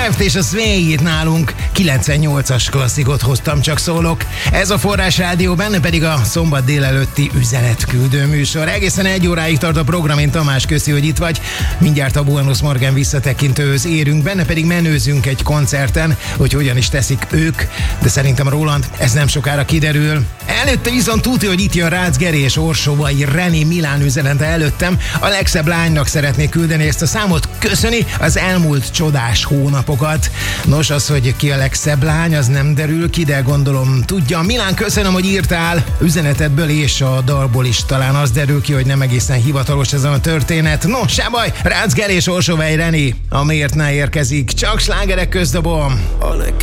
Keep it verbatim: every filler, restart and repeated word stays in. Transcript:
Left és a Sway itt nálunk. kilencvennyolcas klasszikot hoztam, csak szólok. Ez a Forrás Rádió, benne pedig a szombat délelőtti üzenetküldő műsor. Egészen egy óráig tart a program, én Tamás, köszi, hogy itt vagy. Mindjárt a Buenos Morgan visszatekintőhöz érünk, benne pedig menőzünk egy koncerten, hogy hogyan is teszik ők, de szerintem Roland, ez nem sokára kiderül. Előtte viszont tudja, hogy itt jön Rácz Geri és Orsovai René Milán üzenete előttem. A legszebb lánynak szeretnék küldeni ezt a számot, köszöni az elmúlt csodás hónapokat. Nos, az, hogy ki a legszebb lány, az nem derül ki, de gondolom tudja. Milán, köszönöm, hogy írtál üzenetedből, és a dalból is talán az derül ki, hogy nem egészen hivatalos ez a történet. No, se baj, Rácz Geri és Orsovai René, a Miért ne érkezik, csak slágerek közdobom.